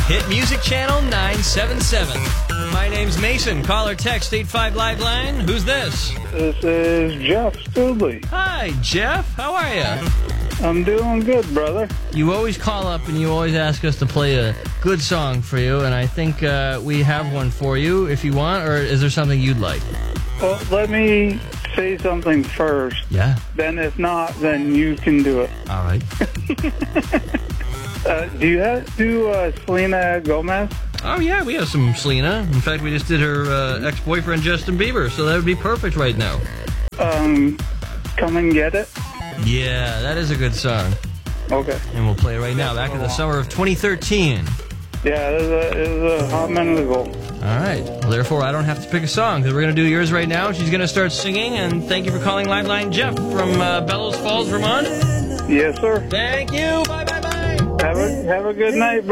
Hit Music Channel 977. My name's Mason. Call or text 85 Liveline. Who's this? This is Jeff Studley. Hi, Jeff. How are you? I'm doing good, brother. You always call up and you always ask us to play a good song for you, and I think we have one for you if you want, or is there something you'd like? Well, let me say something first. Yeah. Then if not, then you can do it. All right. Do you do Selena Gomez? Oh, yeah, we have some Selena. In fact, we just did her ex-boyfriend, Justin Bieber, so that would be perfect right now. Come and Get It? Yeah, that is a good song. Okay. And we'll play it right now, back in the summer of 2013. Yeah, it was a hot minute ago. All right. Well, therefore, I don't have to pick a song, because we're going to do yours right now. She's going to start singing, and thank you for calling Liveline Jeff from Bellows Falls, Vermont. Yes, sir. Thank you. Bye-bye-bye. Have a good night,